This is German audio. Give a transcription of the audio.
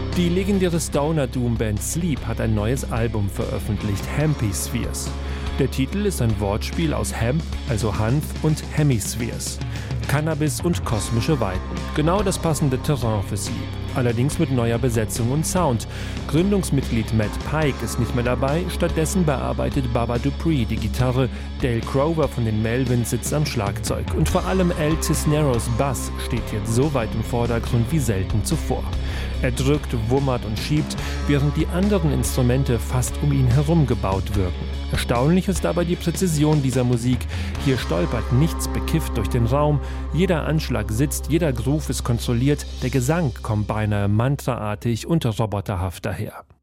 Die legendäre Stoner-Doom-Band Sleep hat ein neues Album veröffentlicht, Hemispheres. Der Titel ist ein Wortspiel aus Hemp, also Hanf, und Hemispheres. Cannabis und kosmische Weiten. Genau das passende Terrain für Sleep. Allerdings mit neuer Besetzung und Sound. Gründungsmitglied Matt Pike ist nicht mehr dabei, stattdessen bearbeitet Baba Dupree die Gitarre, Dale Crover von den Melvins sitzt am Schlagzeug und vor allem Al Cisneros Bass steht jetzt so weit im Vordergrund wie selten zuvor. Er drückt, wummert und schiebt, während die anderen Instrumente fast um ihn herum gebaut wirken. Erstaunlich ist aber die Präzision dieser Musik. Hier stolpert nichts bekifft durch den Raum, jeder Anschlag sitzt, jeder Groove ist kontrolliert, der Gesang kommt beinahe mantraartig und roboterhaft daher.